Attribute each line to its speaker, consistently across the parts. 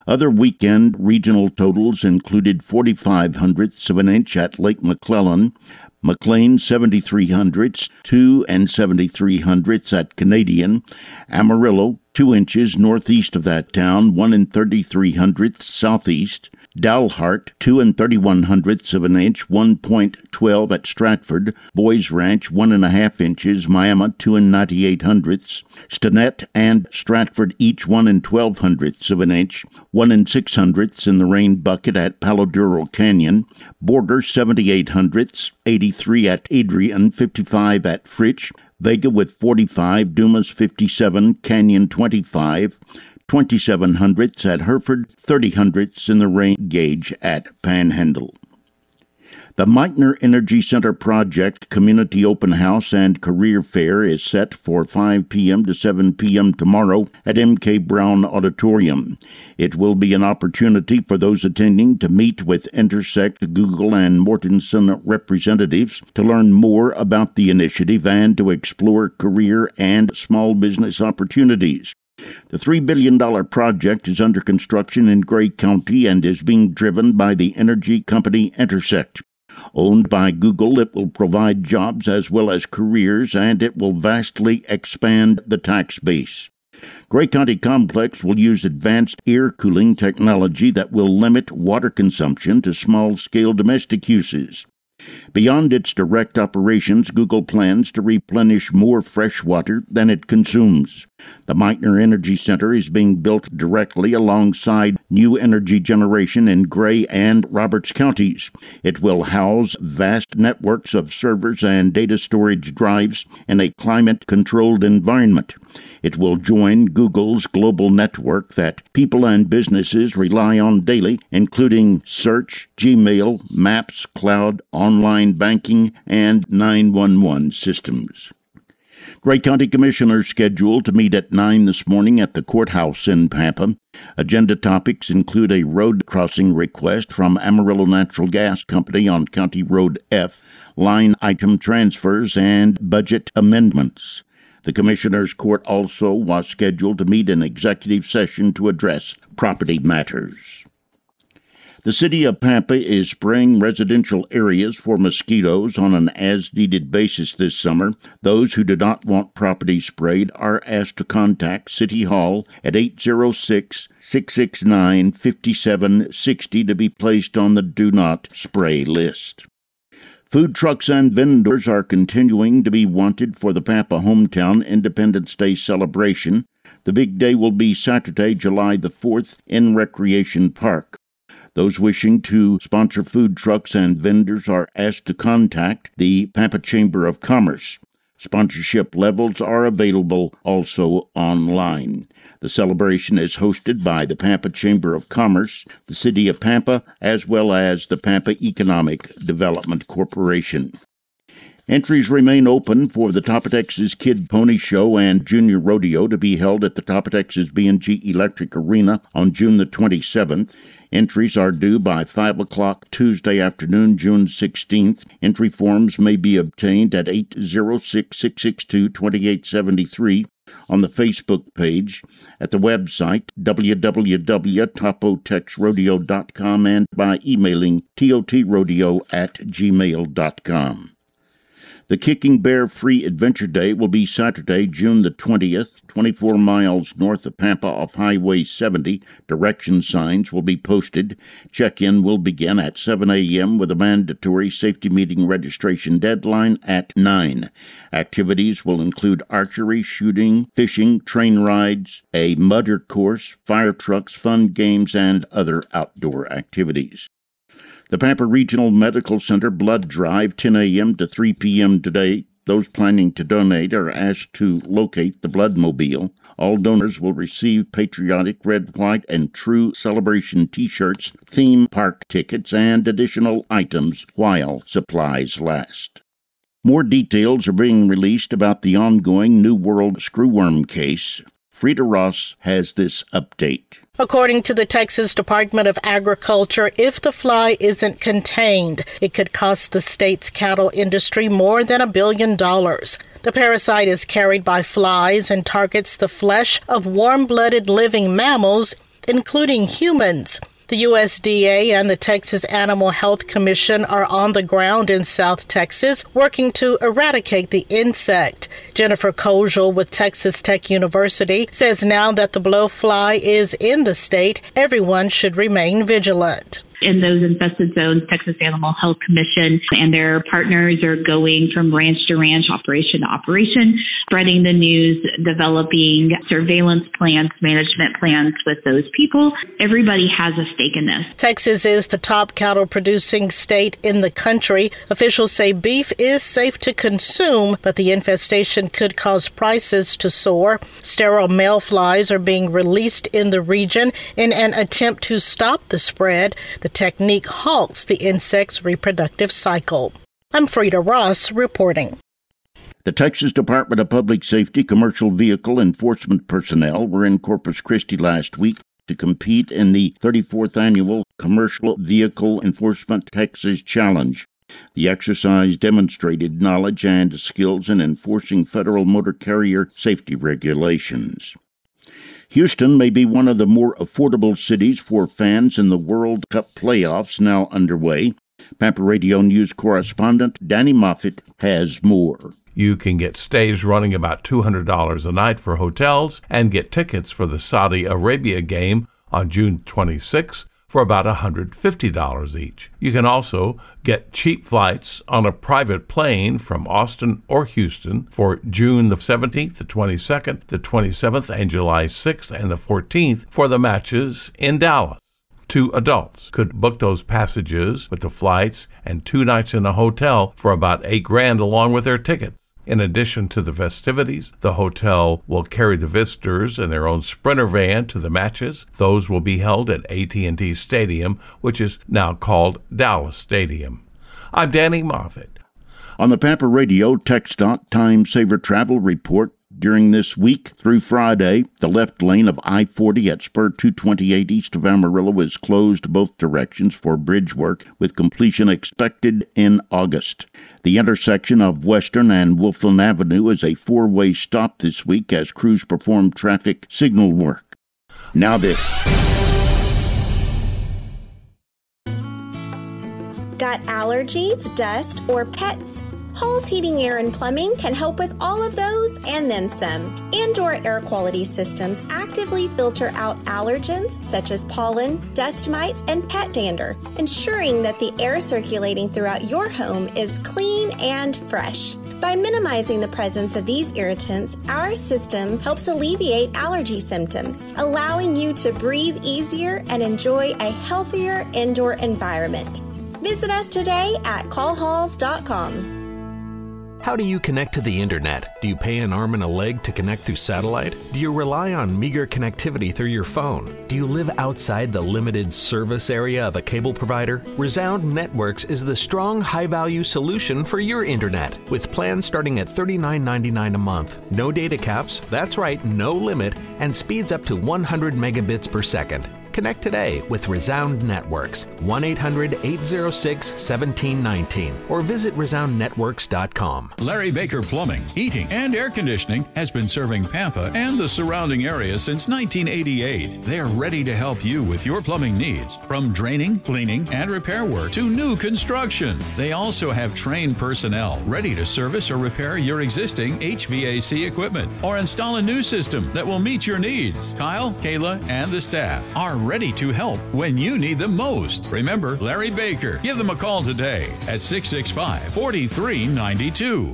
Speaker 1: Other weekend regional totals included 45/100ths of an inch at Lake McClellan, McLean 73/100ths, 2 73/100ths at Canadian, Amarillo 2 inches northeast of that town, 1 33/100ths southeast, Dalhart 2 31/100ths of an inch, 1.12 at Stratford, Boys Ranch 1.5 inches, Miami 2 98/100ths, Stinnett and Stratford each 1 12/100ths of an inch, 1 600ths in the rain bucket at Palo Duro Canyon, Borger 78/100ths, 83 at Adrian, 55 at Fritch, Vega with 45, Dumas 57, Canyon 25, 27/100ths at Hereford, 30/100ths in the rain gauge at Panhandle. The Meitner Energy Center Project Community Open House and Career Fair is set for 5 p.m. to 7 p.m. tomorrow at M.K. Brown Auditorium. It will be an opportunity for those attending to meet with Intersect, Google, and Mortenson representatives to learn more about the initiative and to explore career and small business opportunities. The $3 billion project is under construction in Gray County and is being driven by the energy company Intersect. Owned by Google, it will provide jobs as well as careers, and it will vastly expand the tax base. Gray County Complex will use advanced air cooling technology that will limit water consumption to small-scale domestic uses. Beyond its direct operations, Google plans to replenish more fresh water than it consumes. The Meitner Energy Center is being built directly alongside new energy generation in Gray and Roberts counties. It will house vast networks of servers and data storage drives in a climate-controlled environment. It will join Google's global network that people and businesses rely on daily, including search, Gmail, Maps, cloud, online banking, and 911 systems. Gray County Commissioners scheduled to meet at 9 this morning at the courthouse in Pampa. Agenda topics include a road crossing request from Amarillo Natural Gas Company on County Road F, line item transfers, and budget amendments. The Commissioners' Court also was scheduled to meet in executive session to address property matters. The city of Pampa is spraying residential areas for mosquitoes on an as-needed basis this summer. Those who do not want property sprayed are asked to contact City Hall at 806-669-5760 to be placed on the Do Not Spray list. Food trucks and vendors are continuing to be wanted for the Pampa Hometown Independence Day celebration. The big day will be Saturday, July the 4th in Recreation Park. Those wishing to sponsor food trucks and vendors are asked to contact the Pampa Chamber of Commerce. Sponsorship levels are available also online. The celebration is hosted by the Pampa Chamber of Commerce, the City of Pampa, as well as the Pampa Economic Development Corporation. Entries remain open for the Topatexas Kid Pony Show and Junior Rodeo to be held at the Topatexas B&G Electric Arena on June the 27th. Entries are due by 5 o'clock Tuesday afternoon, June 16th. Entry forms may be obtained at 806-662-2873 on the Facebook page, at the website www.topotexrodeo.com, and by emailing totrodeo@gmail.com. The Kicking Bear Free Adventure Day will be Saturday, June the 20th, 24 miles north of Pampa off Highway 70. Direction signs will be posted. Check-in will begin at 7 a.m. with a mandatory safety meeting registration deadline at 9. Activities will include archery, shooting, fishing, train rides, a mudder course, fire trucks, fun games, and other outdoor activities. The Pampa Regional Medical Center Blood Drive, 10 a.m. to 3 p.m. today. Those planning to donate are asked to locate the Bloodmobile. All donors will receive patriotic red, white, and true celebration T-shirts, theme park tickets, and additional items while supplies last. More details are being released about the ongoing New World screwworm case. Frida Ross has this update.
Speaker 2: According to the Texas Department of Agriculture, if the fly isn't contained, it could cost the state's cattle industry more than $1 billion. The parasite is carried by flies and targets the flesh of warm-blooded living mammals. including humans. The USDA and the Texas Animal Health Commission are on the ground in South Texas working to eradicate the insect. Jennifer Kozel with Texas Tech University says now that the blowfly is in the state, everyone should remain vigilant.
Speaker 3: In those infested zones, Texas Animal Health Commission and their partners are going from ranch to ranch, operation to operation, spreading the news, developing surveillance plans, management plans with those people. Everybody has a stake in this.
Speaker 2: Texas is the top cattle producing state in the country. Officials say beef is safe to consume, but the infestation could cause prices to soar. Sterile male flies are being released in the region in an attempt to stop the spread. The technique halts the insect's reproductive cycle. I'm Frida Ross reporting.
Speaker 1: The Texas Department of Public Safety commercial vehicle enforcement personnel were in Corpus Christi last week to compete in the 34th Annual Commercial Vehicle Enforcement Texas Challenge. The exercise demonstrated knowledge and skills in enforcing federal motor carrier safety regulations. Houston may be one of the more affordable cities for fans in the World Cup playoffs now underway. Pampa Radio News correspondent Danny Moffett has more.
Speaker 4: You can get stays running about $200 a night for hotels and get tickets for the Saudi Arabia game on June 26 for about $150 each. You can also get cheap flights on a private plane from Austin or Houston for June the 17th, the 22nd, the 27th, and July 6th and the 14th for the matches in Dallas. 2 adults could book those passages with the flights and 2 nights in a hotel for about $8,000 along with their tickets. In addition to the festivities, the hotel will carry the visitors in their own Sprinter van to the matches. Those will be held at AT&T Stadium, which is now called Dallas Stadium. I'm Danny Moffett.
Speaker 1: On the Pampa Radio TxDOT Time Saver Travel Report, during this week through Friday, the left lane of I-40 at Spur 228 east of Amarillo is closed both directions for bridge work, with completion expected in August. The intersection of Western and Wolfland Avenue is a 4-way stop this week as crews perform traffic signal work. Now this.
Speaker 5: Got allergies, dust, or pets? Halls Heating, Air, and Plumbing can help with all of those and then some. Indoor air quality systems actively filter out allergens such as pollen, dust mites, and pet dander, ensuring that the air circulating throughout your home is clean and fresh. By minimizing the presence of these irritants, our system helps alleviate allergy symptoms, allowing you to breathe easier and enjoy a healthier indoor environment. Visit us today at callhalls.com.
Speaker 6: How do you connect to the internet? Do you pay an arm and a leg to connect through satellite? Do you rely on meager connectivity through your phone? Do you live outside the limited service area of a cable provider? Resound Networks is the strong, high-value solution for your internet, with plans starting at $39.99 a month. No data caps, that's right, no limit, and speeds up to 100 megabits per second. Connect today with Resound Networks, 1-800-806-1719, or visit resoundnetworks.com.
Speaker 7: Larry Baker Plumbing, Heating, and Air Conditioning has been serving Pampa and the surrounding area since 1988. They are ready to help you with your plumbing needs, from draining, cleaning, and repair work to new construction. They also have trained personnel ready to service or repair your existing HVAC equipment or install a new system that will meet your needs. Kyle, Kayla, and the staff are ready to help when you need them most. Remember Larry Baker. Give them a call today at 665-4392.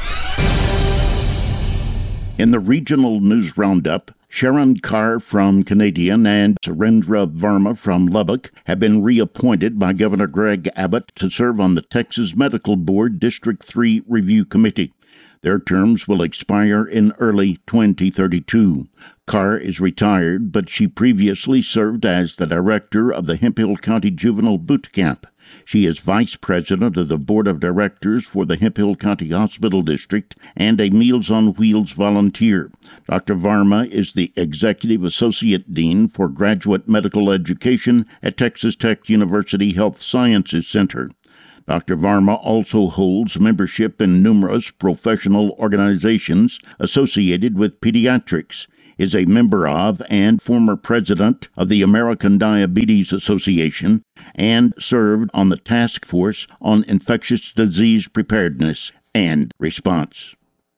Speaker 1: In the regional news roundup, Sharon Carr from Canadian and Surendra Varma from Lubbock have been reappointed by Governor Greg Abbott to serve on the Texas Medical Board District 3 Review Committee. Their terms will expire in early 2032. Carr is retired, but she previously served as the director of the Hemphill County Juvenile Boot Camp. She is vice president of the board of directors for the Hemphill County Hospital District and a Meals on Wheels volunteer. Dr. Varma is the executive associate dean for graduate medical education at Texas Tech University Health Sciences Center. Dr. Varma also holds membership in numerous professional organizations associated with pediatrics. is a member of and former president of the American Diabetes Association and served on the Task Force on Infectious Disease Preparedness and Response.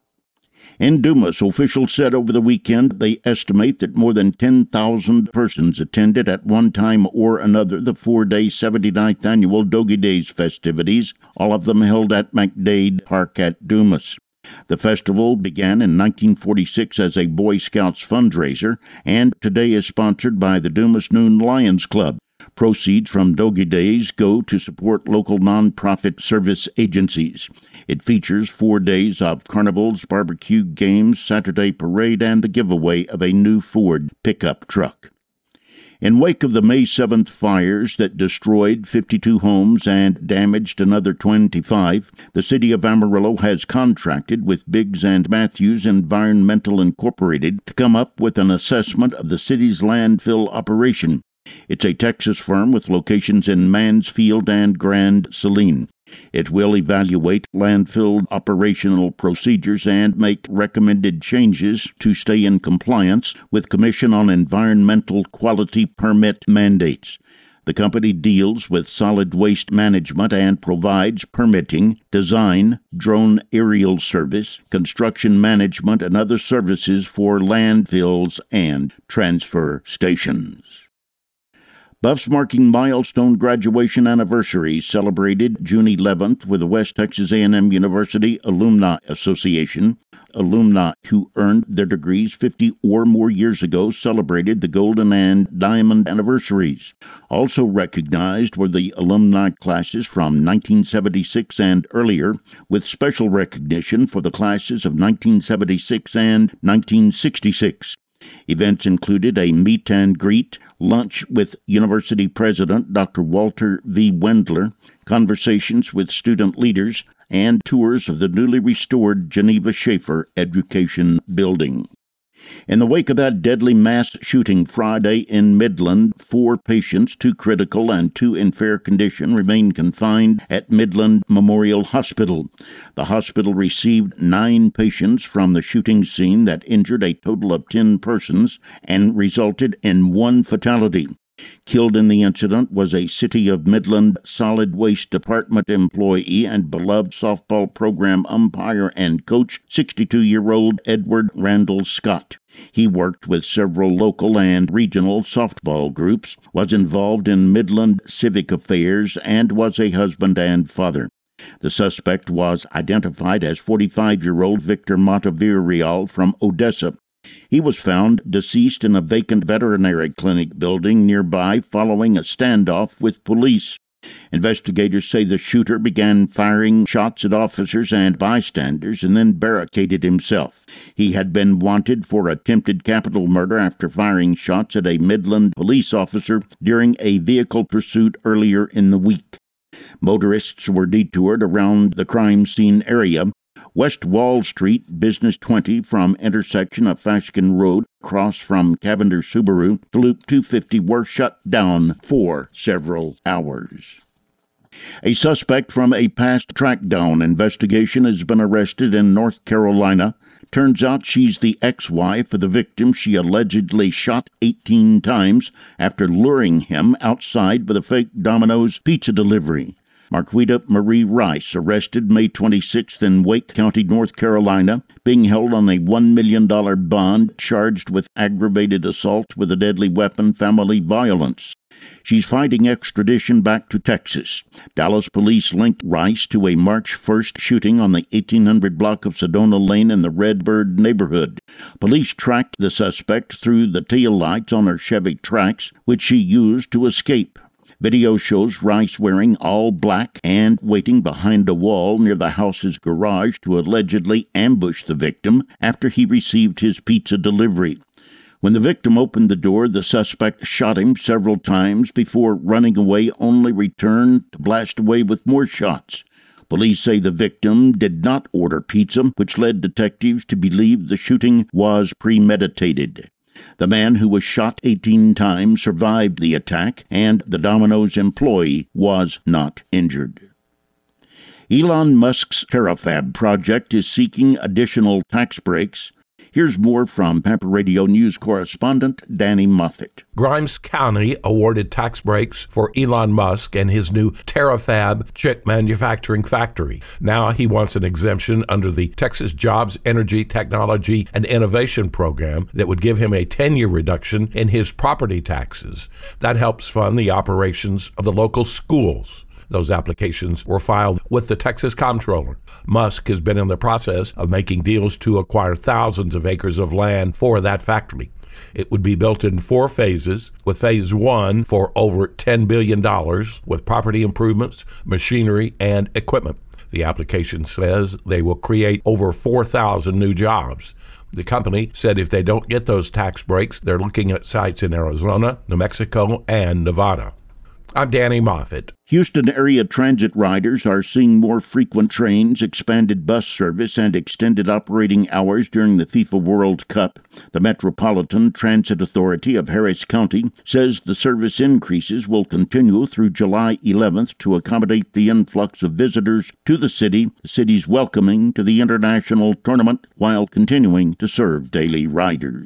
Speaker 1: In Dumas, officials said over the weekend they estimate that more than 10,000 persons attended at one time or another the 4-day 79th annual Doggy Days festivities, all of them held at McDade Park at Dumas. The festival began in 1946 as a Boy Scouts fundraiser and today is sponsored by the Dumas Noon Lions Club. Proceeds from Doggy Days go to support local nonprofit service agencies. It features 4 days of carnivals, barbecue, games, Saturday parade, and the giveaway of a new Ford pickup truck. In wake of the May 7th fires that destroyed 52 homes and damaged another 25, the city of Amarillo has contracted with Biggs and Matthews Environmental Incorporated to come up with an assessment of the city's landfill operation. It's a Texas firm with locations in Mansfield and Grand Saline. It will evaluate landfill operational procedures and make recommended changes to stay in compliance with Commission on Environmental Quality permit mandates. The company deals with solid waste management and provides permitting, design, drone aerial service, construction management, and other services for landfills and transfer stations. Buffs marking milestone graduation anniversaries celebrated June 11th with the West Texas A&M University Alumni Association. Alumni who earned their degrees 50 or more years ago celebrated the golden and diamond anniversaries. Also recognized were the alumni classes from 1976 and earlier, with special recognition for the classes of 1976 and 1966. Events included a meet and greet, lunch with University President Dr. Walter V. Wendler, conversations with student leaders, and tours of the newly restored Geneva Schaefer Education Building. In the wake of that deadly mass shooting Friday in Midland, 4 patients, 2 critical and 2 in fair condition, remain confined at Midland Memorial Hospital. The hospital received 9 patients from the shooting scene that injured a total of 10 persons and resulted in 1 fatality. Killed in the incident was a City of Midland Solid Waste Department employee and beloved softball program umpire and coach, 62-year-old Edward Randall Scott. He worked with several local and regional softball groups, was involved in Midland civic affairs, and was a husband and father. The suspect was identified as 45-year-old Victor Montevirreal from Odessa. He was found deceased in a vacant veterinary clinic building nearby following a standoff with police. Investigators say the shooter began firing shots at officers and bystanders and then barricaded himself. He had been wanted for attempted capital murder after firing shots at a Midland police officer during a vehicle pursuit earlier in the week. Motorists were detoured around the crime scene area. West Wall Street, Business 20 from intersection of Fasken Road across from Cavendish Subaru to Loop 250 were shut down for several hours. A suspect from a past trackdown investigation has been arrested in North Carolina. Turns out she's the ex-wife of the victim she allegedly shot 18 times after luring him outside with a fake Domino's pizza delivery. Marquita Marie Rice, arrested May 26th in Wake County, North Carolina, being held on a $1 million bond, charged with aggravated assault with a deadly weapon, family violence. She's fighting extradition back to Texas. Dallas police linked Rice to a March 1st shooting on the 1800 block of Sedona Lane in the Redbird neighborhood. Police tracked the suspect through the taillights on her Chevy Trax, which she used to escape. Video shows Rice wearing all black and waiting behind a wall near the house's garage to allegedly ambush the victim after he received his pizza delivery. When the victim opened the door, the suspect shot him several times before running away, only returned to blast away with more shots. Police say the victim did not order pizza, which led detectives to believe the shooting was premeditated. The man who was shot 18 times survived the attack, and the Domino's employee was not injured. Elon Musk's Terafab project is seeking additional tax breaks. Here's more from Pampa Radio News correspondent Danny Moffett.
Speaker 4: Grimes County awarded tax breaks for Elon Musk and his new Terafab chip manufacturing factory. Now he wants an exemption under the Texas Jobs, Energy, Technology, and Innovation Program that would give him a 10-year reduction in his property taxes. That helps fund the operations of the local schools. Those applications were filed with the Texas Comptroller. Musk has been in the process of making deals to acquire thousands of acres of land for that factory. It would be built in 4 phases, with phase 1 for over $10 billion, with property improvements, machinery, and equipment. The application says they will create over 4,000 new jobs. The company said if they don't get those tax breaks, they're looking at sites in Arizona, New Mexico, and Nevada. I'm Danny Moffett.
Speaker 1: Houston area transit riders are seeing more frequent trains, expanded bus service, and extended operating hours during the FIFA World Cup. The Metropolitan Transit Authority of Harris County says the service increases will continue through July 11th to accommodate the influx of visitors to the city's welcoming to the international tournament while continuing to serve daily riders.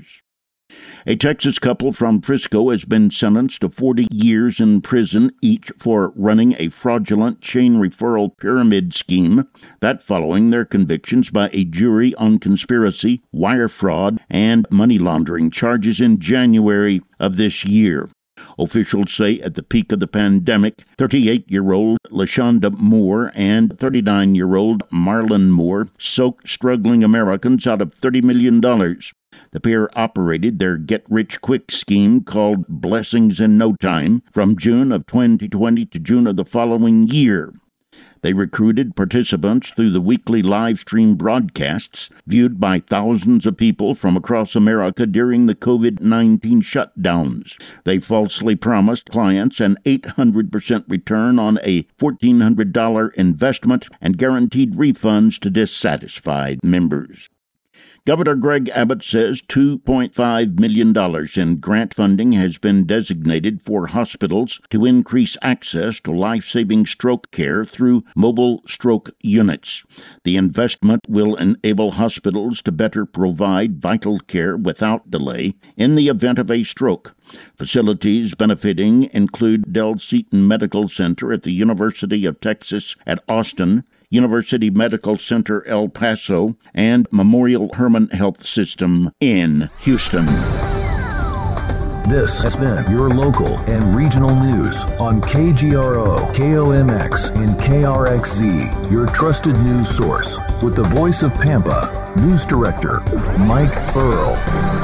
Speaker 1: A Texas couple from Frisco has been sentenced to 40 years in prison each for running a fraudulent chain referral pyramid scheme, that following their convictions by a jury on conspiracy, wire fraud, and money laundering charges in January of this year. Officials say at the peak of the pandemic, 38-year-old LaShonda Moore and 39-year-old Marlon Moore soaked struggling Americans out of $30 million. The pair operated their get-rich-quick scheme called Blessings in No Time from June of 2020 to June of the following year. They recruited participants through the weekly live stream broadcasts viewed by thousands of people from across America during the COVID-19 shutdowns. They falsely promised clients an 800% return on a $1,400 investment and guaranteed refunds to dissatisfied members. Governor Greg Abbott says $2.5 million in grant funding has been designated for hospitals to increase access to life-saving stroke care through mobile stroke units. The investment will enable hospitals to better provide vital care without delay in the event of a stroke. Facilities benefiting include Del Seaton Medical Center at the University of Texas at Austin, University Medical Center El Paso, and Memorial Hermann Health System in Houston.
Speaker 8: This has been your local and regional news on KGRO, KOMX, and KRXZ, your trusted news source. With the voice of Pampa, News Director Mike Earl.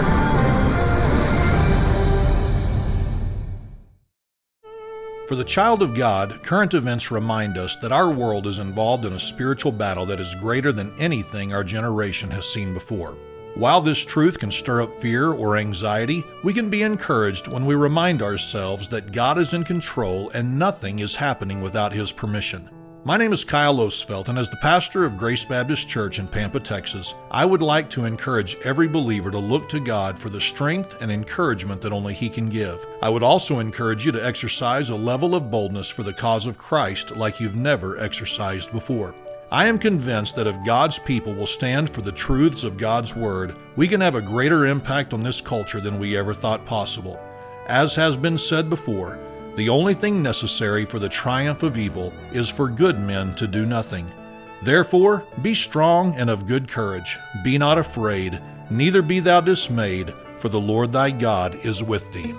Speaker 9: For the child of God, current events remind us that our world is involved in a spiritual battle that is greater than anything our generation has seen before. While this truth can stir up fear or anxiety, we can be encouraged when we remind ourselves that God is in control and nothing is happening without His permission. My name is Kyle Osfeld, and as the pastor of Grace Baptist Church in Pampa, Texas, I would like to encourage every believer to look to God for the strength and encouragement that only He can give. I would also encourage you to exercise a level of boldness for the cause of Christ like you've never exercised before. I am convinced that if God's people will stand for the truths of God's Word, we can have a greater impact on this culture than we ever thought possible. As has been said before, the only thing necessary for the triumph of evil is for good men to do nothing. Therefore, be strong and of good courage. Be not afraid, neither be thou dismayed, for the Lord thy God is with thee.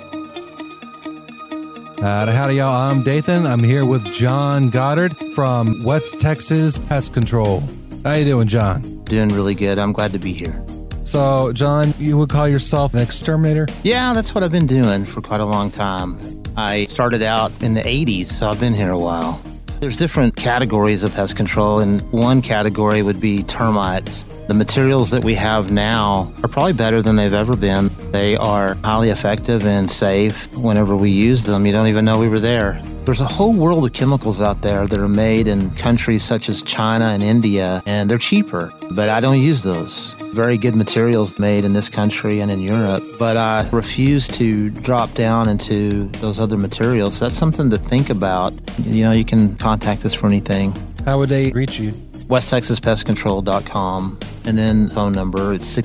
Speaker 10: Howdy, y'all. I'm Dathan. I'm here with John Goddard from West Texas Pest Control. How you doing, John?
Speaker 11: Doing really good. I'm glad to be here.
Speaker 10: So, John, you would call yourself an exterminator?
Speaker 11: Yeah, that's what I've been doing for quite a long time. I started out in the 80s, so I've been here a while. There's different categories of pest control, and one category would be termites. The materials that we have now are probably better than they've ever been. They are highly effective and safe. Whenever we use them, you don't even know we were there. There's a whole world of chemicals out there that are made in countries such as China and India, and they're cheaper, but I don't use those. Very good materials made in this country and in Europe, but I refuse to drop down into those other materials. So that's something to think about. You know, you can contact us for anything.
Speaker 10: How would they reach you?
Speaker 11: WestTexasPestControl.com, and then phone number, it's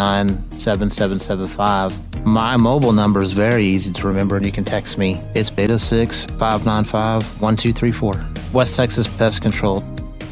Speaker 11: 669-7775. My mobile number is very easy to remember, and you can text me. It's 806-595-1234. West Texas Pest Control.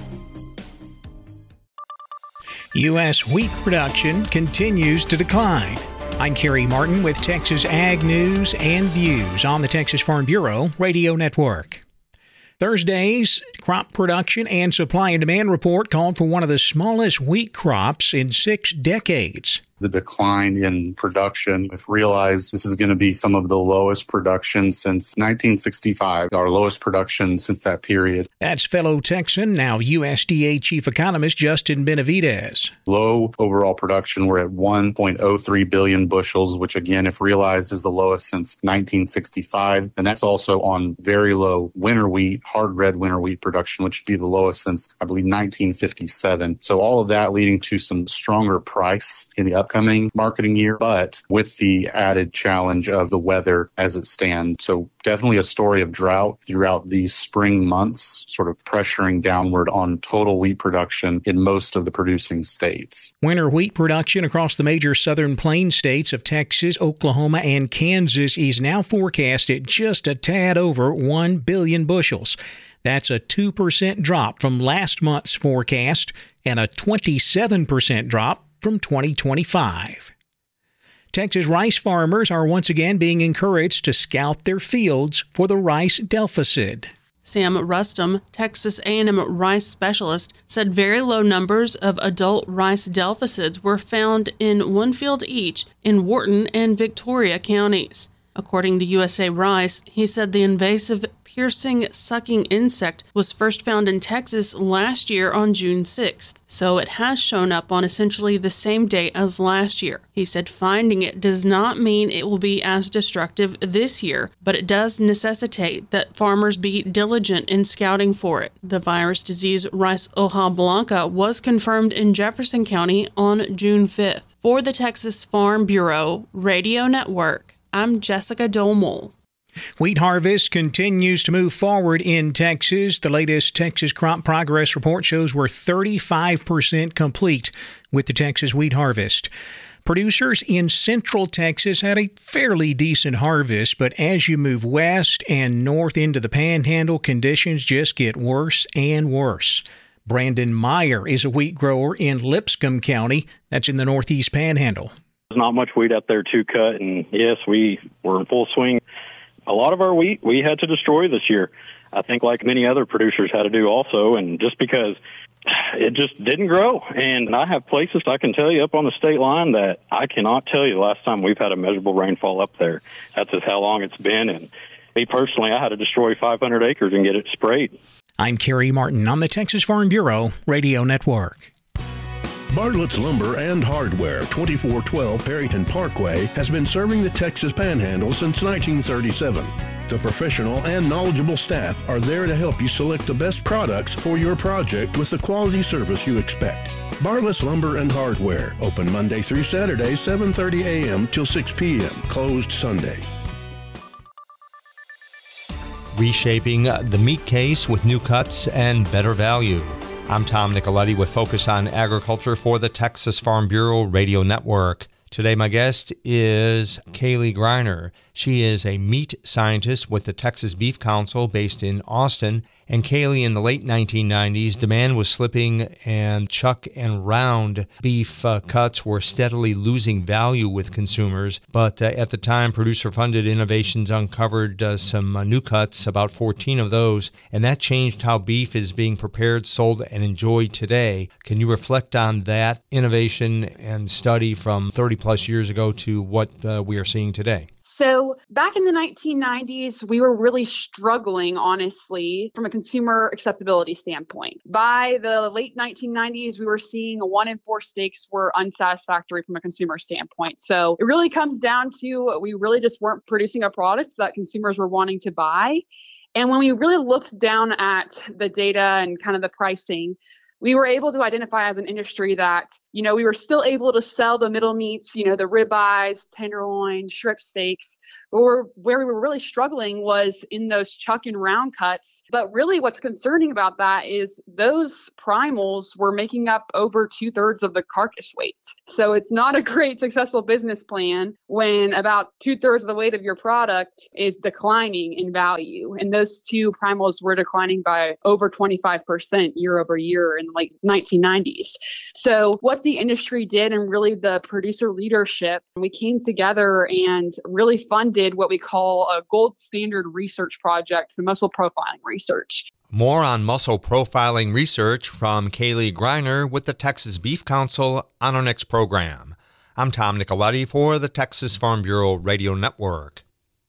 Speaker 12: U.S. wheat production continues to decline. I'm Kerry Martin with Texas Ag News and Views on the Texas Farm Bureau Radio Network. Thursday's crop production and supply and demand report called for one of the smallest wheat crops in 6 decades.
Speaker 13: The decline in production, we've realized this is going to be some of the lowest production since 1965, our lowest production since that period.
Speaker 12: That's fellow Texan, now USDA Chief Economist Justin Benavidez.
Speaker 13: Low overall production, we're at 1.03 billion bushels, which again, if realized, is the lowest since 1965. And that's also on very low winter wheat, hard red winter wheat production, which would be the lowest since, I believe, 1957. So all of that leading to some stronger price in the upcoming marketing year, but with the added challenge of the weather as it stands. So definitely a story of drought throughout these spring months, sort of pressuring downward on total wheat production in most of the producing states.
Speaker 12: Winter wheat production across the major southern plain states of Texas, Oklahoma, and Kansas is now forecast at just a tad over 1 billion bushels. That's a 2% drop from last month's forecast and a 27% drop from 2025. Texas rice farmers are once again being encouraged to scout their fields for the rice deficit.
Speaker 14: Sam Rustum, Texas A&M rice specialist, said very low numbers of adult rice deficits were found in one field each in Wharton and Victoria counties. According to USA Rice, he said the invasive piercing sucking insect was first found in Texas last year on June 6th, so it has shown up on essentially the same date as last year. He said finding it does not mean it will be as destructive this year, but it does necessitate that farmers be diligent in scouting for it. The virus disease Rice hoja blanca was confirmed in Jefferson County on June 5th. For the Texas Farm Bureau Radio Network, I'm Jessica Domel.
Speaker 12: Wheat harvest continues to move forward in Texas. The latest Texas Crop Progress Report shows we're 35% complete with the Texas wheat harvest. Producers in central Texas had a fairly decent harvest, but as you move west and north into the Panhandle, conditions just get worse and worse. Brandon Meyer is a wheat grower in Lipscomb County. That's in the northeast Panhandle.
Speaker 15: There's not much wheat out there to cut, and yes, we were in full swing. A lot of our wheat we had to destroy this year. I think like many other producers had to do also, and just because it just didn't grow. And I have places I can tell you up on the state line that I cannot tell you the last time we've had a measurable rainfall up there. That's just how long it's been. And me personally, I had to destroy 500 acres and get it sprayed.
Speaker 12: I'm Kerry Martin on the Texas Farm Bureau Radio Network.
Speaker 16: Bartlett's Lumber and Hardware, 2412 Perryton Parkway, has been serving the Texas Panhandle since 1937. The professional and knowledgeable staff are there to help you select the best products for your project with the quality service you expect. Bartlett's Lumber and Hardware, open Monday through Saturday, 7:30 a.m. till 6 p.m., closed Sunday.
Speaker 17: Reshaping the meat case with new cuts and better value. I'm Tom Nicoletti with Focus on Agriculture for the Texas Farm Bureau Radio Network. Today, my guest is Kaylee Greiner. She is a meat scientist with the Texas Beef Council based in Austin. And Kaylee, in the late 1990s, demand was slipping and chuck and round beef cuts were steadily losing value with consumers. But at the time, producer-funded innovations uncovered some new cuts, about 14 of those, and that changed how beef is being prepared, sold, and enjoyed today. Can you reflect on that innovation and study from 30-plus years ago to what we are seeing today?
Speaker 18: So back in the 1990s, we were really struggling, honestly, from a consumer acceptability standpoint. By the late 1990s, we were seeing 1 in 4 steaks were unsatisfactory from a consumer standpoint. So it really comes down to we really just weren't producing a product that consumers were wanting to buy. And when we really looked down at the data and kind of the pricing, we were able to identify as an industry that, we were still able to sell the middle meats, the ribeyes, tenderloin, strip steaks. But where we were really struggling was in those chuck and round cuts. But really what's concerning about that is those primals were making up over 2/3 of the carcass weight. So it's not a great successful business plan when about 2/3 of the weight of your product is declining in value. And those two primals were declining by over 25% year over year in the late 1990s. So what the industry did, and really the producer leadership, we came together and really funded what we call a gold standard research project, the muscle profiling research.
Speaker 17: More on muscle profiling research from Kaylee Greiner with the Texas Beef Council on our next program. I'm Tom Nicoletti for the Texas Farm Bureau Radio Network.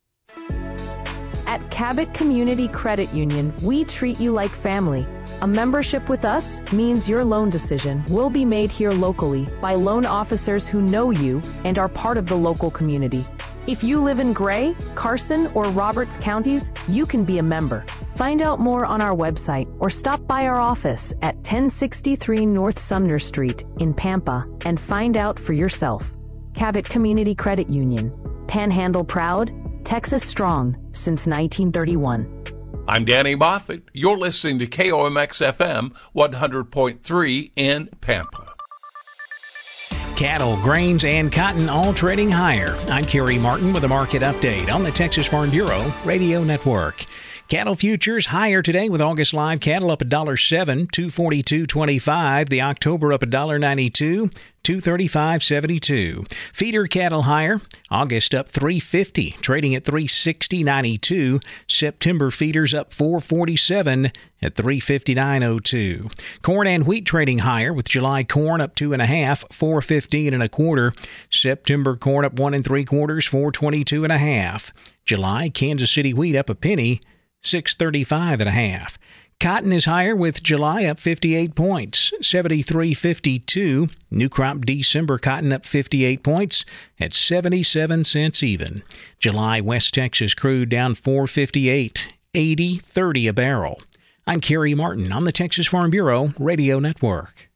Speaker 19: At Cabot Community Credit Union, we treat you like family. A membership with us means your loan decision will be made here locally by loan officers who know you and are part of the local community. If you live in Gray, Carson, or Roberts counties, you can be a member. Find out more on our website or stop by our office at 1063 North Sumner Street in Pampa and find out for yourself. Cabot Community Credit Union. Panhandle proud, Texas strong since 1931.
Speaker 4: I'm Danny Moffett. You're listening to KOMX FM 100.3 in Pampa.
Speaker 12: Cattle, grains, and cotton all trading higher. I'm Kerry Martin with a market update on the Texas Farm Bureau Radio Network. Cattle futures higher today with August live cattle up $1.07, $242.25. The October up $1.92, $235.72. Feeder cattle higher. August up $3.50, trading at $360.92. September feeders up $4.47 at $359.02. Corn and wheat trading higher with July corn up 2.5, $4.15 1/4. September corn up 1 3/4, $4.22 1/2. July Kansas City wheat up a penny, $6.35 1/2. Cotton is higher with July up 58 points, $73.52. New crop December cotton up 58 points at 77 cents even. July West Texas crude down $4.58, $80.30 a barrel. I'm Kerry Martin on the Texas Farm Bureau Radio Network.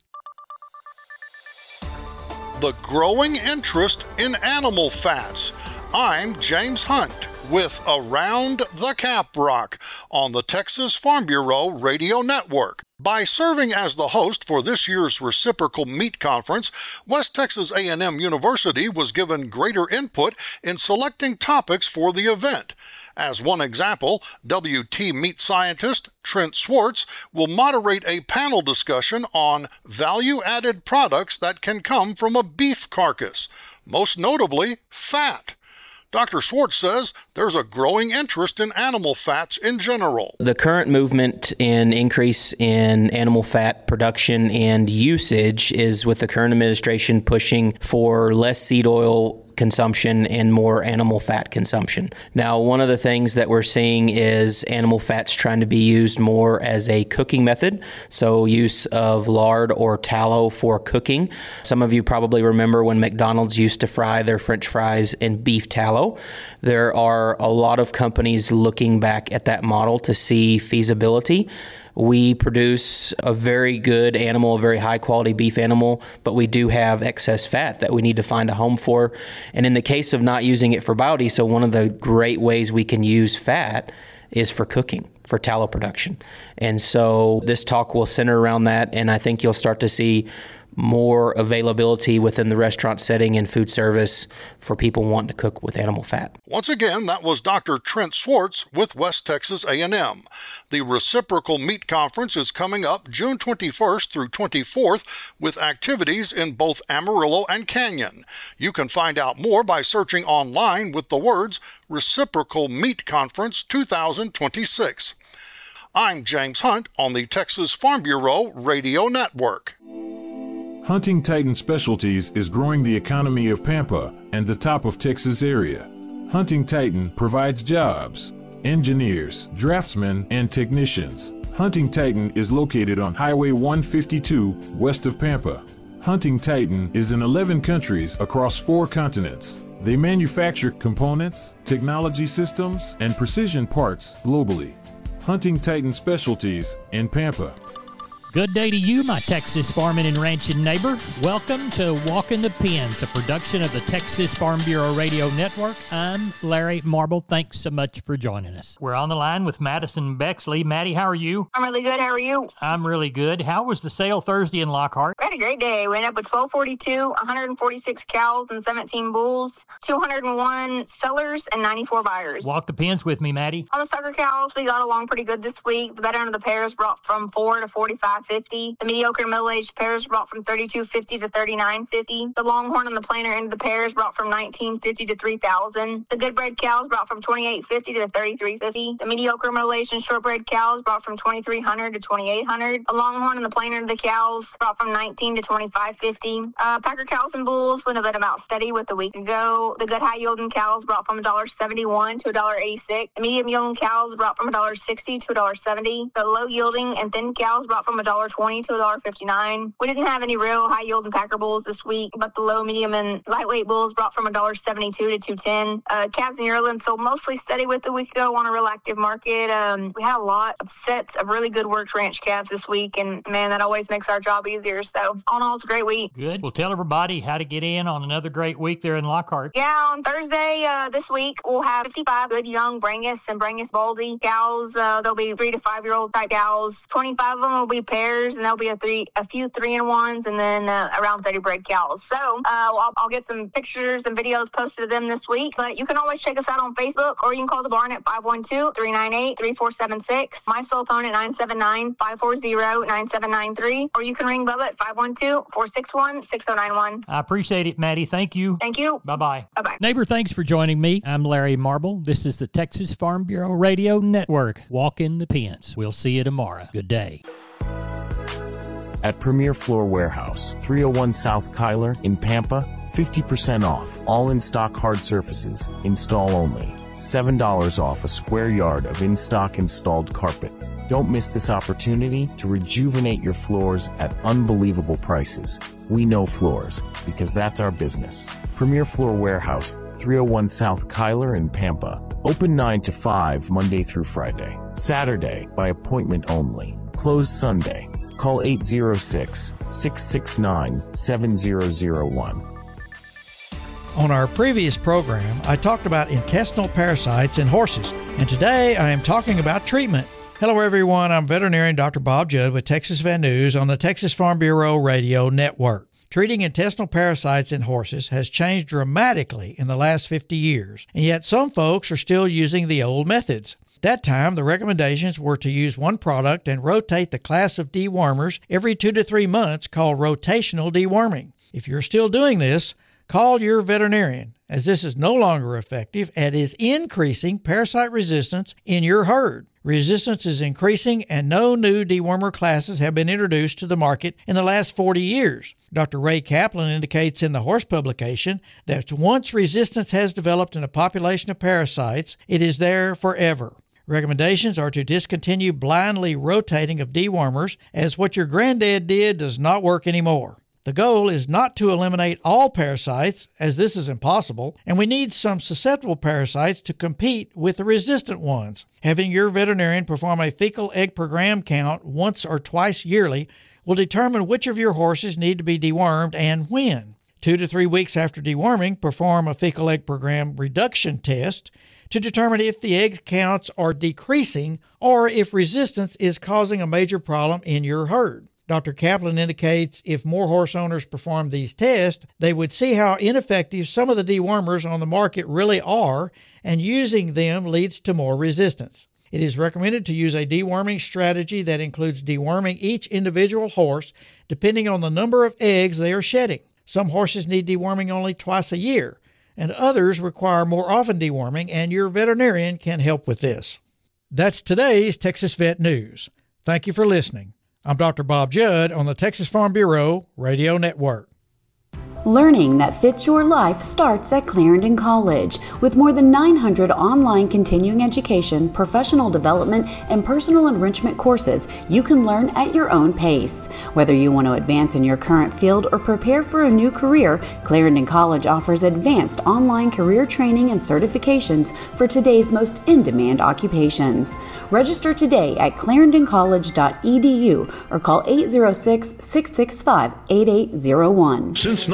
Speaker 9: The growing interest in animal fats. I'm James Hunt with Around the Caprock on the Texas Farm Bureau Radio Network. By serving as the host for this year's Reciprocal Meat Conference, West Texas A&M University was given greater input in selecting topics for the event. As one example, WT meat scientist Trent Swartz will moderate a panel discussion on value-added products that can come from a beef carcass, most notably fat. Dr. Swartz says there's a growing interest in animal fats in general.
Speaker 20: The current movement in increase in animal fat production and usage is with the current administration pushing for less seed oil consumption and more animal fat consumption. Now, one of the things that we're seeing is animal fats trying to be used more as a cooking method, so use of lard or tallow for cooking. Some of you probably remember when McDonald's used to fry their French fries in beef tallow. There are a lot of companies looking back at that model to see feasibility. We produce a very good animal, a very high quality beef animal, but we do have excess fat that we need to find a home for. And in the case of not using it for biodiesel, one of the great ways we can use fat is for cooking, for tallow production. And so this talk will center around that, and I think you'll start to see more availability within the restaurant setting and food service for people wanting to cook with animal fat.
Speaker 9: Once again, that was Dr. Trent Swartz with West Texas A&M. The Reciprocal Meat Conference is coming up June 21st through 24th with activities in both Amarillo and Canyon. You can find out more by searching online with the words Reciprocal Meat Conference 2026. I'm James Hunt on the Texas Farm Bureau Radio Network.
Speaker 21: Hunting Titan Specialties is growing the economy of Pampa and the top of Texas area. Hunting Titan provides jobs, engineers, draftsmen, and technicians. Hunting Titan is located on Highway 152 west of Pampa. Hunting Titan is in 11 countries across 4 continents. They manufacture components, technology systems, and precision parts globally. Hunting Titan Specialties in Pampa.
Speaker 3: Good day to you, my Texas farming and ranching neighbor. Welcome to Walking the Pens, a production of the Texas Farm Bureau Radio Network. I'm Larry Marble. Thanks so much for joining us. We're on the line with Madison Bexley. Maddie, how are you?
Speaker 22: I'm really good. How are you?
Speaker 3: I'm really good. How was the sale Thursday in Lockhart?
Speaker 22: We had a great day. We ended up with 1242, 146 cows and 17 bulls, 201 sellers, and 94 buyers.
Speaker 3: Walk the pens with me, Maddie.
Speaker 22: On the sucker cows, we got along pretty good this week. The better end of the pairs brought from 4 to 45.50. The mediocre and middle-aged pairs brought from 32.50 to 39.50. The longhorn and the plainer end of the pairs brought from 19.50 to 3,000. The good bred cows brought from 28.50 to 33.50. The mediocre, middle-aged, and short-bred cows brought from 2,300 to 2,800. The longhorn and the plainer end of the cows brought from 19 to 25.50. Packer cows and bulls went a bit about steady with a week ago. The good high-yielding cows brought from $1.71 to $1.86. The medium-yielding cows brought from $1.60 to $1.70. The low-yielding and thin cows brought from $1.20 to $1.59. We didn't have any real high-yielding Packer bulls this week, but the low, medium, and lightweight bulls brought from $1.72 to $2.10. Calves and yearlings sold mostly steady with a week ago on a real active market. We had a lot of sets of really good worked ranch calves this week, and man, that always makes our job easier. So all in all, it's a great week.
Speaker 3: Good. Well, tell everybody how to get in on another great week there in Lockhart.
Speaker 22: Yeah, on Thursday this week, we'll have 55 good young Brangus and Brangus Baldy cows. They'll be 3 to 5 year old type cows. 25 of them will be pairs, and there'll be a few 3-in-1s, and then around 30 bred cows. So I'll get some pictures and videos posted of them this week. But you can always check us out on Facebook, or you can call the barn at 512-398-3476. My cell phone at 979-540-9793, or you can ring Bubba at 512-461-6091.
Speaker 3: I appreciate it, Maddie. Thank you.
Speaker 22: Thank you.
Speaker 3: Bye-bye.
Speaker 22: Bye-bye.
Speaker 3: Neighbor, thanks for joining me. I'm Larry Marble. This is the Texas Farm Bureau Radio Network. Walk in the pens. We'll see you tomorrow. Good day.
Speaker 23: At Premier Floor Warehouse, 301 South Kyler in Pampa, 50% off. All in-stock hard surfaces, install only. $7 off a square yard of in-stock installed carpet. Don't miss this opportunity to rejuvenate your floors at unbelievable prices. We know floors, because that's our business. Premier Floor Warehouse, 301 South Kyler in Pampa. Open 9 to 5 Monday through Friday. Saturday by appointment only. Closed Sunday. Call 806-669-7001.
Speaker 24: On our previous program, I talked about intestinal parasites in horses, and today I am talking about treatment. Hello everyone, I'm veterinarian Dr. Bob Judd with Texas Vet News on the Texas Farm Bureau Radio Network. Treating intestinal parasites in horses has changed dramatically in the last 50 years, and yet some folks are still using the old methods. That time, the recommendations were to use one product and rotate the class of dewormers every 2 to 3 months, called rotational deworming. If you're still doing this, call your veterinarian, as this is no longer effective and is increasing parasite resistance in your herd. Resistance is increasing, and no new dewormer classes have been introduced to the market in the last 40 years. Dr. Ray Kaplan indicates in the horse publication that once resistance has developed in a population of parasites, it is there forever. Recommendations are to discontinue blindly rotating of dewormers, as what your granddad did does not work anymore. The goal is not to eliminate all parasites, as this is impossible, and we need some susceptible parasites to compete with the resistant ones. Having your veterinarian perform a fecal egg per gram count once or twice yearly will determine which of your horses need to be dewormed and when. 2 to 3 weeks after deworming, perform a fecal egg per gram reduction test to determine if the egg counts are decreasing or if resistance is causing a major problem in your herd. Dr. Kaplan indicates if more horse owners perform these tests, they would see how ineffective some of the dewormers on the market really are, and using them leads to more resistance. It is recommended to use a deworming strategy that includes deworming each individual horse depending on the number of eggs they are shedding. Some horses need deworming only twice a year, and others require more often deworming, and your veterinarian can help with this. That's today's Texas Vet News. Thank you for listening. I'm Dr. Bob Judd on the Texas Farm Bureau Radio Network.
Speaker 2: Learning that fits your life starts at Clarendon College. With more than 900 online continuing education, professional development, and personal enrichment courses, you can learn at your own pace. Whether you want to advance in your current field or prepare for a new career, Clarendon College offers advanced online career training and certifications for today's most in-demand occupations. Register today at clarendoncollege.edu or call 806-665-8801.
Speaker 16: Since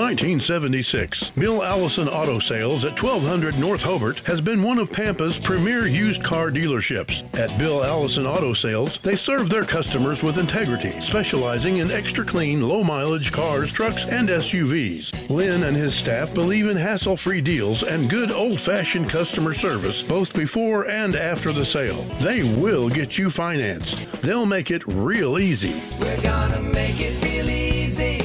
Speaker 16: 1976, Bill Allison Auto Sales at 1200 North Hobart has been one of Pampa's premier used car dealerships. At Bill Allison Auto Sales, they serve their customers with integrity, specializing in extra clean, low-mileage cars, trucks, and SUVs. Lynn and his staff believe in hassle-free deals and good old-fashioned customer service both before and after the sale. They will get you financed. They'll make it real easy.
Speaker 5: We're gonna make it real easy.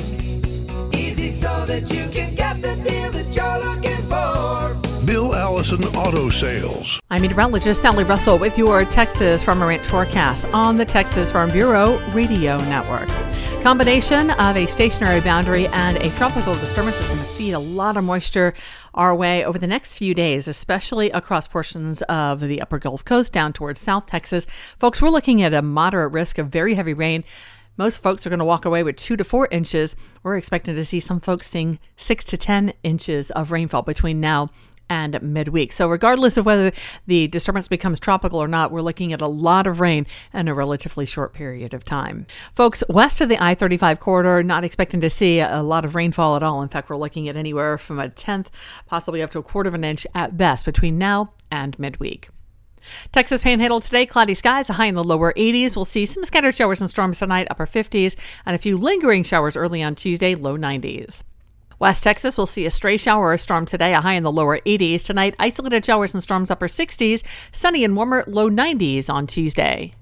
Speaker 5: Easy so that you can get the deal that you're looking for.
Speaker 16: Bill Allison Auto Sales.
Speaker 6: I'm meteorologist Sally Russell with your Texas Farm and Ranch forecast on the Texas Farm Bureau Radio Network. Combination of a stationary boundary and a tropical disturbance is going to feed a lot of moisture our way over the next few days, especially across portions of the upper Gulf Coast down towards South Texas. Folks, we're looking at a moderate risk of very heavy rain. Most folks are going to walk away with 2 to 4 inches. We're expecting to see some folks seeing 6 to 10 inches of rainfall between now and midweek. So regardless of whether the disturbance becomes tropical or not, we're looking at a lot of rain in a relatively short period of time. Folks, west of the I-35 corridor, not expecting to see a lot of rainfall at all. In fact, we're looking at anywhere from a tenth, possibly up to a quarter of an inch at best between now and midweek. Texas Panhandle today, cloudy skies, a high in the lower 80s. We'll see some scattered showers and storms tonight, upper 50s, and a few lingering showers early on Tuesday, low 90s. West Texas will see a stray shower or storm today, a high in the lower 80s. Tonight, isolated showers and storms, upper 60s, sunny and warmer, low 90s on Tuesday.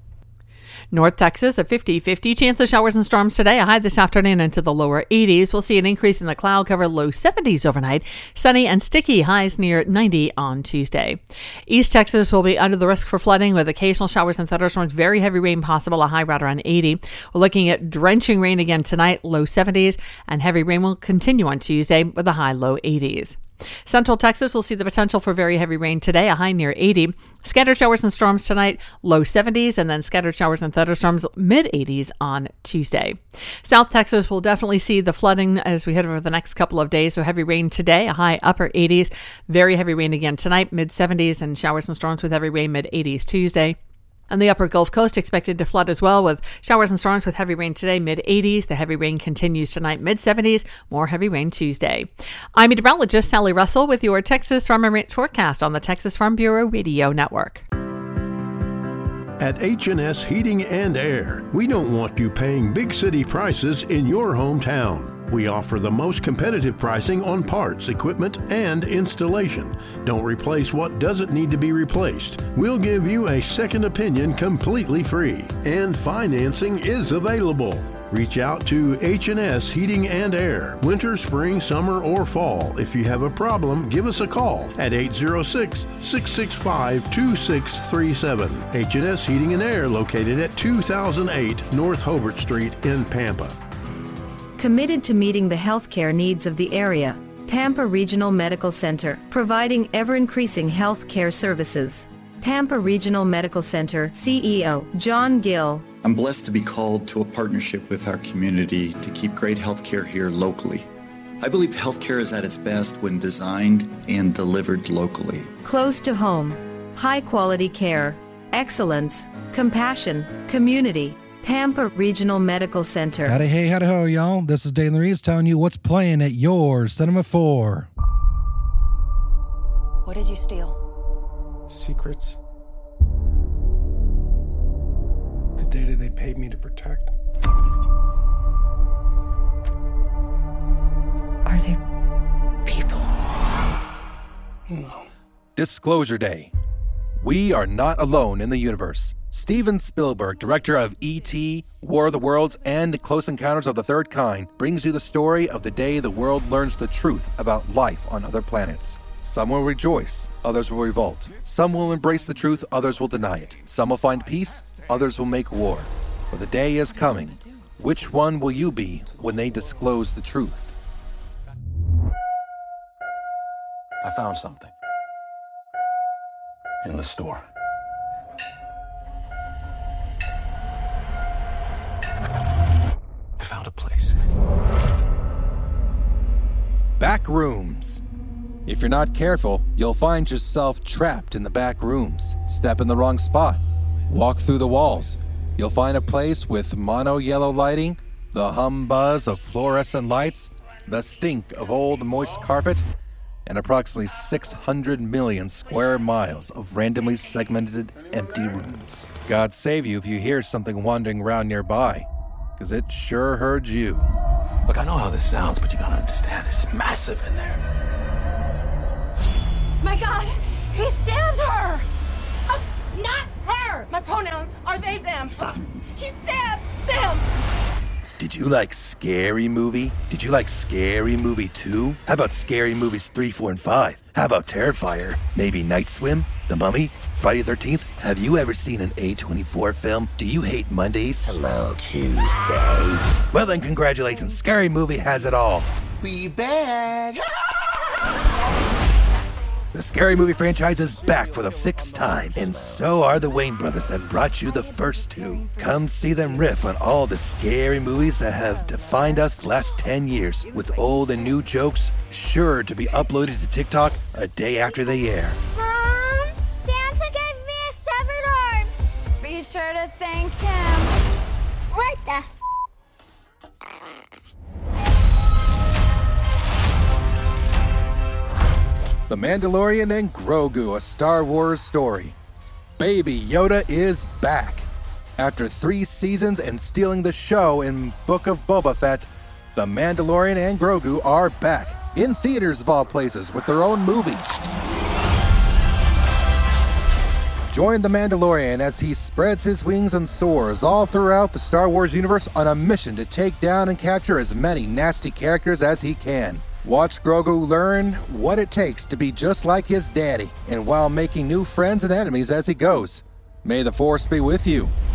Speaker 6: North Texas, a 50-50 chance of showers and storms today, a high this afternoon into the lower 80s. We'll see an increase in the cloud cover, low 70s overnight. Sunny and sticky, highs near 90 on Tuesday. East Texas will be under the risk for flooding with occasional showers and thunderstorms, very heavy rain possible, a high right around 80. We're looking at drenching rain again tonight, low 70s, and heavy rain will continue on Tuesday with a high low 80s. Central Texas will see the potential for very heavy rain today, a high near 80. Scattered showers and storms tonight, low 70s, and then scattered showers and thunderstorms, mid 80s on Tuesday. South Texas will definitely see the flooding as we head over the next couple of days. So heavy rain today, a high upper 80s. Very heavy rain again tonight, mid 70s, and showers and storms with heavy rain mid 80s Tuesday. And the upper Gulf Coast expected to flood as well with showers and storms with heavy rain today, mid-80s. The heavy rain continues tonight, mid-70s. More heavy rain Tuesday. I'm meteorologist Sally Russell with your Texas Farm and Ranch forecast on the Texas Farm Bureau Radio Network.
Speaker 16: At H&S Heating and Air, we don't want you paying big city prices in your hometown. We offer the most competitive pricing on parts, equipment, and installation. Don't replace what doesn't need to be replaced. We'll give you a second opinion completely free, and financing is available. Reach out to H&S Heating and Air, winter, spring, summer, or fall. If you have a problem, give us a call at 806-665-2637. H&S Heating and Air, located at 2008 North Hobart Street in Pampa.
Speaker 7: Committed to meeting the healthcare needs of the area, Pampa Regional Medical Center, providing ever-increasing healthcare services. Pampa Regional Medical Center CEO John Gill.
Speaker 25: I'm blessed to be called to a partnership with our community to keep great healthcare here locally. I believe healthcare is at its best when designed and delivered locally.
Speaker 7: Close to home, high-quality care, excellence, compassion, community. Pampa Regional Medical Center.
Speaker 10: Howdy hey, howdy ho, y'all. This is Dalen Reeves telling you what's playing at your Cinema 4.
Speaker 26: What did you steal?
Speaker 27: Secrets. The data they paid me to protect.
Speaker 26: Are they people?
Speaker 27: No.
Speaker 10: Disclosure Day. We are not alone in the universe. Steven Spielberg, director of E.T., War of the Worlds, and Close Encounters of the Third Kind, brings you the story of the day the world learns the truth about life on other planets. Some will rejoice, others will revolt. Some will embrace the truth, others will deny it. Some will find peace, others will make war. But the day is coming. Which one will you be when they disclose the truth?
Speaker 1: I found something. In the store. I found a place.
Speaker 10: Back rooms. If you're not careful, you'll find yourself trapped in the back rooms. Step in the wrong spot. Walk through the walls. You'll find a place with mono yellow lighting, the hum buzz of fluorescent lights, the stink of old moist carpet, and approximately 600 million square miles of randomly segmented empty rooms. God save you if you hear something wandering around nearby, because it sure heard you.
Speaker 1: Look, I know how this sounds, but you gotta understand, it's massive in there.
Speaker 8: My God, he stabbed her! Not her! My pronouns are they, them. He stabbed them!
Speaker 10: Did you like Scary Movie? Did you like Scary Movie 2? How about Scary Movies 3, 4, and 5? How about Terrifier? Maybe Night Swim? The Mummy? Friday the 13th? Have you ever seen an A24 film? Do you hate Mondays? Hello, Tuesday. Well then, congratulations. Scary Movie has it all. We back. The Scary Movie franchise is back for the 6th time, and so are the Wayne brothers that brought you the first 2. Come see them riff on all the scary movies that have defined us the last 10 years, with old and new jokes sure to be uploaded to TikTok a day after they air.
Speaker 8: Mom, Santa gave me a severed arm. Be sure to thank him. What the?
Speaker 10: The Mandalorian and Grogu, a Star Wars story. Baby Yoda is back. After 3 seasons and stealing the show in Book of Boba Fett, The Mandalorian and Grogu are back, in theaters of all places, with their own movie. Join The Mandalorian as he spreads his wings and soars all throughout the Star Wars universe on a mission to take down and capture as many nasty characters as he can. Watch Grogu learn what it takes to be just like his daddy, and while making new friends and enemies as he goes. May the Force be with you.